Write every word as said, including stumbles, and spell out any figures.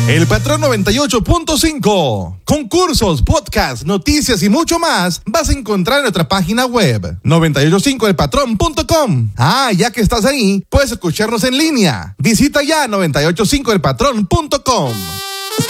El Patrón noventa y ocho punto cinco. Concursos, podcasts, noticias y mucho más vas a encontrar en nuestra página web noventa y ocho punto cinco el patrón punto com. Ah, ya que estás ahí, puedes escucharnos en línea. Visita ya noventa y ocho punto cinco el patrón punto com.